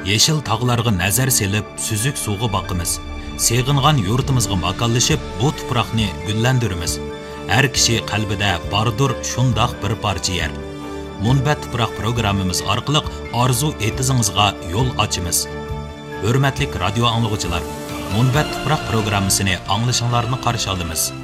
Yeşil tağlarga nazar selip, süzük suğu bakımız. Seğingan yurtimizga makanlashib, bu tuproqni gullandiramiz. Har kishi qalbida bardur shundoq bir parcha yer. Munbat tuproq programmamiz orqali orzu etizingizga yo'l ochamiz. Hurmatli radio anglag'uchilar, Munbat tuproq programmasini anglashinglarni qarshi olamiz.